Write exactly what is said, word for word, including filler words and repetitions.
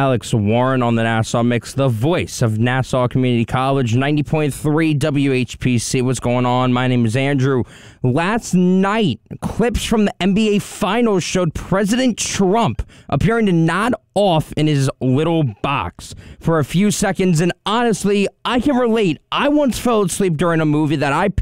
Alex Warren on the Nassau Mix, the voice of Nassau Community College, ninety point three W H P C. What's going on? My name is Andrew. Last night, clips from the N B A Finals showed President Trump appearing to nod off in his little box for a few seconds, and honestly, I can relate. I once fell asleep during a movie that I